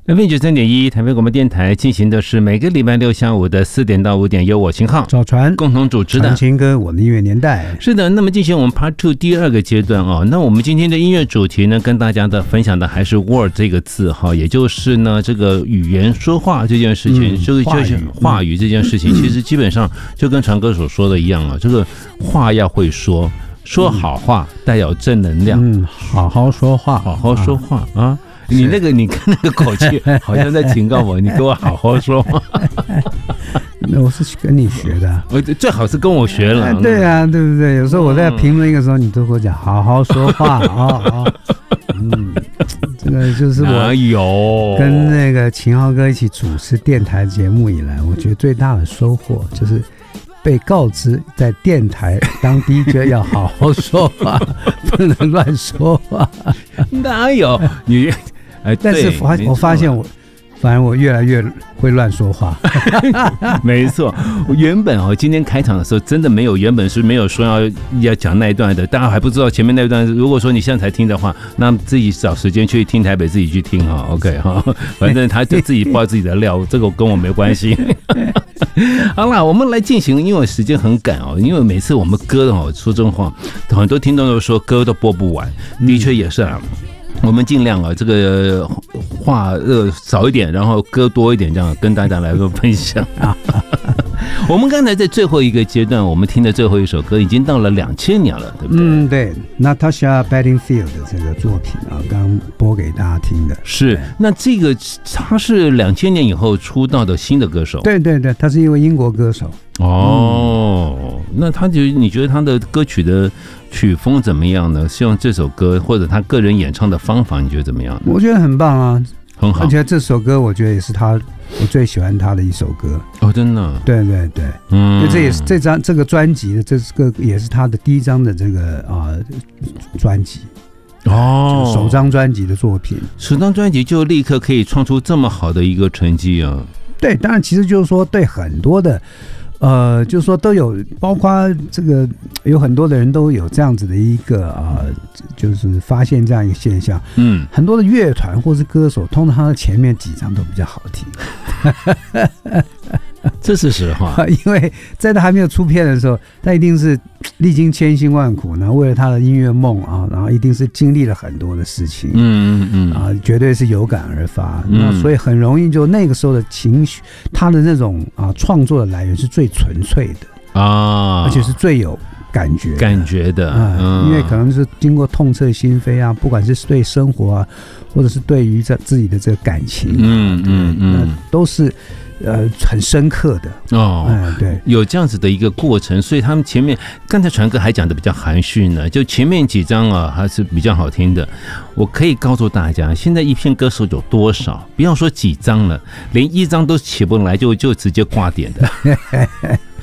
FM93.1台北广播电台进行的是每个礼拜六下午的4点到5点，由我秦浩、 赵传共同主持的传情歌我的音乐年代。 是的，那么进行我们 Part 2第二个阶段哦。那我们今天的音乐主题呢，跟大家的分享的还是 word 这个字哈，也就是呢这个语言说话这件事情，就是话语这件事情，其实基本上就跟传歌所说的一样啊，这个话要会说。说好话，带有正能量。 好好说话， 好好说话啊！你看那个口气，好像在警告我，你给我好好说话。 那我是跟你学的， 我最好是跟我学了。 对啊，对不对？有时候我在评论一个时候，你都给我讲好好说话啊。这个就是我跟那个秦浩哥一起主持电台节目以来，我觉得最大的收获就是被告知在电台当 DJ 要好好说话，不能乱说话。 哪有你？ 但是我发现反正我越来越会乱说话。 没错，我原本今天开场的时候真的原本是没有说要讲那一段的，大家还不知道前面那一段。如果说你现在才听的话，那自己找时间去听台北，自己去听哈。OK 哈，反正他就自己爆自己的料，这个跟我没关系。好啦，我们来进行，因为时间很赶因为每次我们歌说真话，很多听众都说歌都播不完，的确也是啊。我们尽量这个话少一点，然后歌多一点，这样跟大家来个分享。我们刚才在最后一个阶段，我们听的最后一首歌已经到了2000年了，对不对？ 对 ，Natasha Bedingfield 的这个作品刚播给大家听的。 是，那这个他是2000年以后出道的新的歌手。 对，他是一位英国歌手。 那你觉得他的歌曲的曲风怎么样呢？希望这首歌或者他个人演唱的方法，你觉得怎么样呢？ 我觉得很棒啊， 很好。 而且这首歌我觉得也是我最喜欢他的一首歌。 真的。对， 因为这也是这个专辑的这个也是他的第一张的这个专辑。首张专辑的作品， 首张专辑就立刻可以创出这么好的一个成绩啊！ 对，当然其实就是说对很多的。就是说都有，包括这个有很多的人都有这样子的一个就是发现这样一个现象。很多的乐团或是歌手，通常他的前面几张都比较好听。 这是实话， 因为在他还没有出片的时候，他一定是历经千辛万苦，然后为了他的音乐梦然后一定是经历了很多的事情，绝对是有感而发。那所以很容易就那个时候的情绪，他的那种创作的来源是最纯粹的而且是最有感觉的，因为可能是经过痛彻心扉不管是对生活或者是对于自己的这个感情都是很深刻的对， 有这样子的一个过程，所以他们前面刚才传哥还讲的比较含蓄呢，就前面几张还是比较好听的。我可以告诉大家，现在一片歌手有多少？不要说几张了，连一张都起不来就直接挂点的。